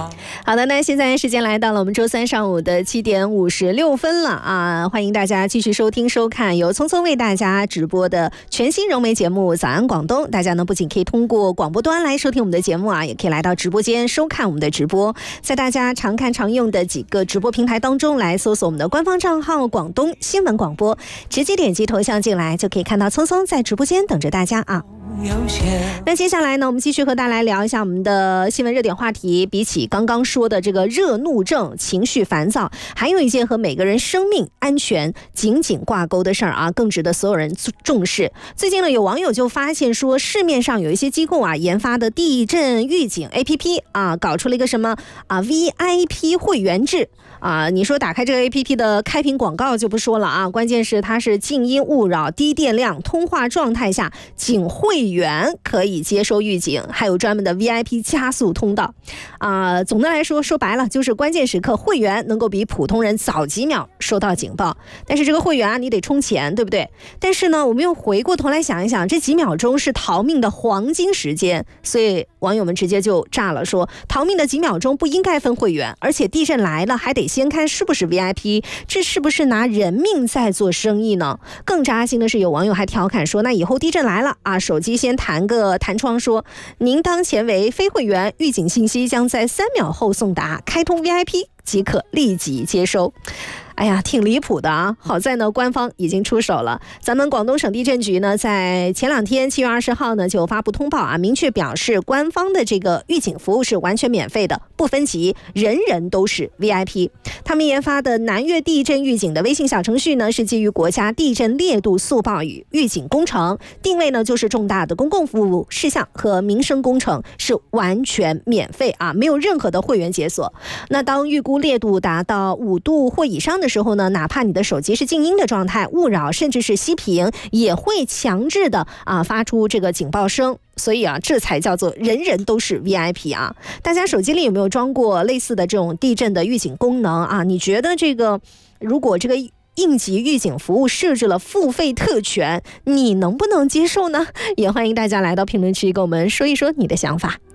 好的，那现在时间来到了我们周三上午的7点56分了啊！欢迎大家继续收听收看由聪聪为大家直播的全新融媒节目《早安广东》。大家呢不仅可以通过广播端来收听我们的节目啊，也可以来到直播间收看我们的直播。在大家常看常用的几个直播平台当中来搜索我们的官方账号广东新闻广播，直接点击头像进来就可以看到聪聪在直播间等着大家啊。那接下来呢，我们继续和大家来聊一下我们的新闻热点话题。比起刚刚说的这个热怒症、情绪烦躁，还有一件和每个人生命安全紧紧挂钩的事儿啊，更值得所有人重视。最近呢，有网友就发现说，市面上有一些机构啊研发的地震预警 APP 啊，搞出了一个什么啊 VIP 会员制。你说打开这个 APP 的开屏广告就不说了啊，关键是它是静音勿扰、低电量、通话状态下仅会员可以接收预警，还有专门的 VIP 加速通道总的来说，说白了就是关键时刻会员能够比普通人早几秒收到警报。但是这个会员你得充钱，对不对？但是呢，我们又回过头来想一想，这几秒钟是逃命的黄金时间，所以网友们直接就炸了，说逃命的几秒钟不应该分会员，而且地震来了还得先看是不是 VIP， 这是不是拿人命在做生意呢？更扎心的是，有网友还调侃说，那以后地震来了啊，手机先弹个弹窗说您当前为非会员，预警信息将在3秒后送达，开通 VIP 即可立即接收。哎呀，挺离谱的啊！好在呢，官方已经出手了。咱们广东省地震局呢，在前2天7月20号呢就发布通报啊，明确表示官方的这个预警服务是完全免费的，不分级，人人都是 VIP。他们研发的南粤地震预警的微信小程序呢，是基于国家地震烈度速报与预警工程，定位呢就是重大的公共服务事项和民生工程，是完全免费啊，没有任何的会员解锁。那当预估烈度达到5度或以上的时候呢，哪怕你的手机是静音的状态，勿扰甚至是熄屏，也会强制的发出这个警报声。所以这才叫做人人都是 VIP 啊！大家手机里有没有装过类似的这种地震的预警功能啊？你觉得这个如果这个应急预警服务设置了付费特权，你能不能接受呢？也欢迎大家来到评论区跟我们说一说你的想法。